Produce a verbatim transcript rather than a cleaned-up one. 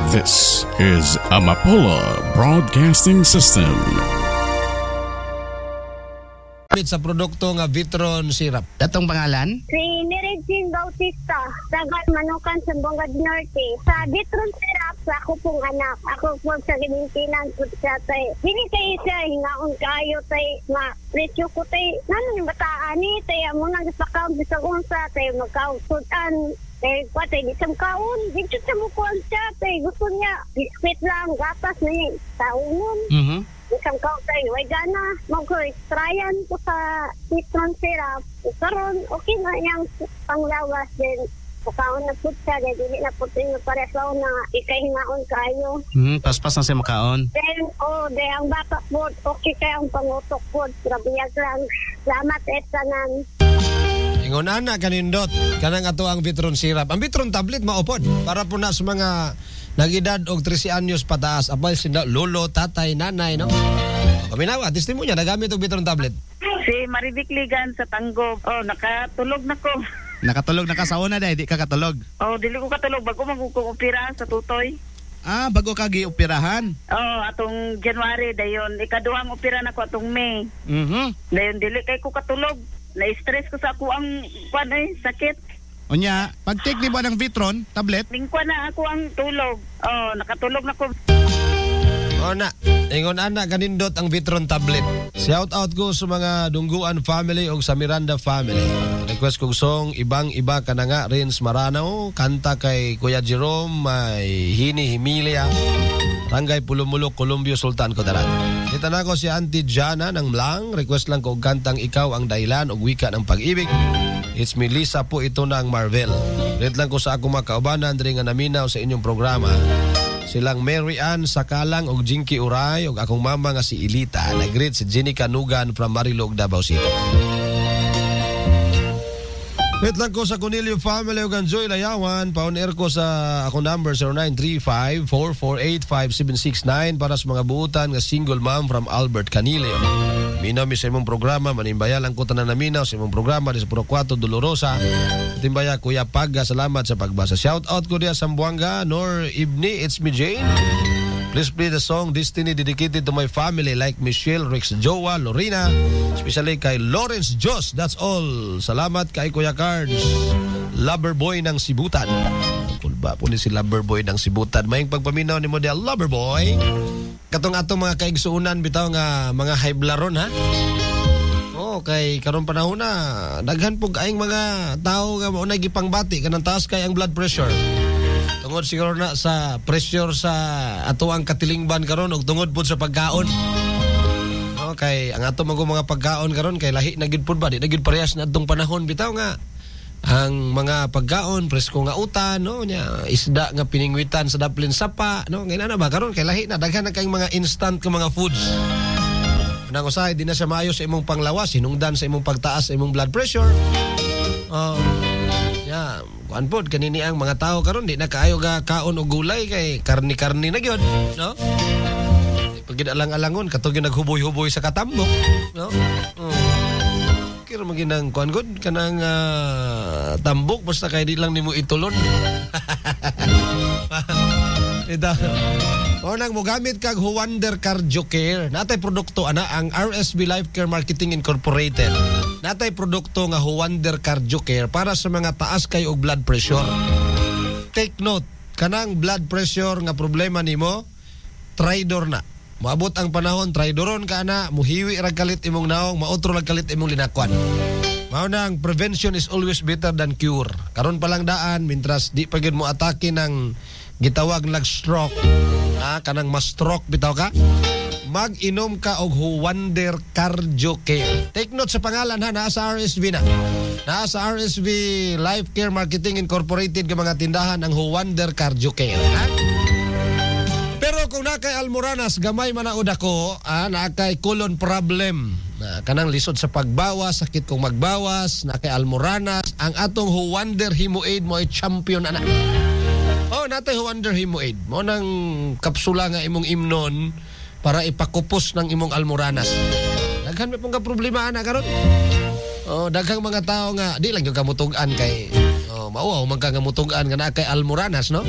This is Amapola Broadcasting System. Sa produkto nga Vitron Syrup. Datong pangalan? Si Neregine Bautista, taga Manukan, Sambongga Norte. Sa Vitron Syrup, sa ako pong anak. Ako po sa gimintinan po siya tay. Hindi kayo siya, hingaon kayo tay. Nga, presyo ko tay. Nano yung bataan ni tay. Amo nang ipakaw sa unsa tay. Magkausudan. Tay, kwa tay, isang kaon. Dito sa mukuan siya tay. Gusto niya, biskwit lang, gatas na yung taunon. Mhm. Isang kaon tayo, ay gana, mag-trayan ko sa Vitron Syrup. Karon okay na yung panglawas din. Pagkaon na po siya, dahil hindi na po ito paresaw na ikahingaon kayo. Hmm, paspas na siya makaon. Then, oh, dahil ang bata po, okay kayo ang pangutok po. Grabiyag lang. Salamat, Etanan. Ingon ana kanindot. Kanang ato ang Vitron Syrup. Ang Vitron tablet maupod. Para po na sa mga nag-edad og trese anyos pataas. Apal sila lolo, tatay, nanay, no? Kaminawa, testimonya, nagamit og Vitron tablet. Si Marivic Ligan sa Tanggol. Oh, nakatulog na ko. Nakatulog na ka sa una dahil di ka katulog. Oh, dili ko katulog bago magkukumpira sa tutoy. Ah, bago ka gioperahan. Oh, atong January dayon ikaduhang opera na ko atong May. Mhm. Dayon dili kay ko katulog. Na-stress ko sa ako ang kwan ay sakit. Unya, pag take ni ba ng Vitron tablet? Lingkwa na ako ang tulog. Oh, nakatulog na ko. O na, ingon ana kanindot ang Vitron tablet. Shout out ko sa mga Dungguan family o sa Miranda family. Request kong song ibang iba ka na nga Rins Maranaw, kanta kay Kuya Jerome, may Hini Himilia, Rangay Pulumulok, Columbio Sultan Kudarat. Kita na ko si Auntie Jana ng Mlang. Request lang ko kantang Ikaw ang Dahilan o Wika ng Pag-ibig. It's me Lisa po ito ng Marvel. Red lang ko sa akong mga kaubanan diri nga naminaw sa inyong programa. Silang Mary Ann Sakalang og Jinky Uray og akong mama nga si Ilita. Nag-greet si Jenny Kanugan from Marilog, Davao City. Wait lang ko sa Cornelio family ug Joy Layawan. Pa-on-air ko sa akong number zero nine three five, four four eight, five seven six nine para sa mga buutan nga single mom from Albert Canilio. Minaw mi sa imong programa, manimbaya lang ko tanan na minaw sa imong programa di sa Puracuato Dolorosa. Timbaya Kuya Pagga, salamat sa pagbasa. Shout out ko diya sa Sambuanga, Nor Ibni, it's me Jane. Please play the song Destiny dedicated to my family like Michelle, Rex, Joa, Lorena, especially kay Lawrence Jos. That's all. Salamat kay Kuya Cards, lover boy ng Sibutan. Kulba po ni si lover boy ng Sibutan. Maying pagpaminaw ni model lover boy. Katong atong mga kaigsuunan bitaw nga mga high blaron ha. Oh, kay karon panahon na daghan pug aing mga tao nga mao na gipangbati kanang taas kay ang blood pressure. Tungod siguro na sa pressure sa ato ang katilingban karon ug tungod pud sa pagkaon. Okay, ang ato mga pagkaon karon kay lahi na gid pud ba di na gid parehas na adtong panahon bitaw nga ang mga pagkaon presko nga utan no nya isda nga piningwitan sa daplin sapa no ngay na ba karon kay lahi na daghan na kay mga instant ka mga foods. Nang usahay di na siya maayo sa imong panglawas, hinungdan sa imong pagtaas sa imong blood pressure. Oh. Yeah, kuan pod kanini ang mga tao karon di na kaayo ga kaon og gulay kay karni-karni na gyud, no? Pagid alang-alangon katog yung naghuboy-huboy sa katambok, no? Oh. Kira maginang kuan gud kanang uh, tambok basta kay di lang nimo itulon. Ida. O nang mogamit kag Huwander Cardio Care. Natay produkto ana ang R S B Life Care Marketing Incorporated. Natay produkto nga Huwander Cardio Care para sa mga taas kay og blood pressure. Take note, kanang blood pressure nga problema nimo, tridor na. Moabot ang panahon, tridoron ka na, muhiwi ra kalit imong naong, mautro ra kalit imong linakwan. Mao nang prevention is always better than cure. Karon pa lang daan mintras di pa gyud mo atake ng gitawag lag stroke. Ah, kanang ma-stroke bitaw ka. Mag-inom ka og Huwander Cardio Care. Take note sa pangalan ha, nasa R S V na. Nasa R S V Life Care Marketing Incorporated nga mga tindahan ang Huwander Cardio Care. Ha? Pero kung nakay Almoranas, gamay man naud ako, ah, nakay colon problem. Na kanang lisod sa pagbawas, sakit kong magbawas, nakay Almoranas, ang atong Huwander Hemoaid mo ay champion ana. Oh, natay Huwander Hemoaid. Mo nang kapsula nga imong imnon para ipakupos ng imong Almoranas. Daghan may pong ka problema ana karon. Oh, daghang mga tao nga di lang yung kamutugan kay oh, mauaw man ka nga mutugan nga na kay Almoranas, no?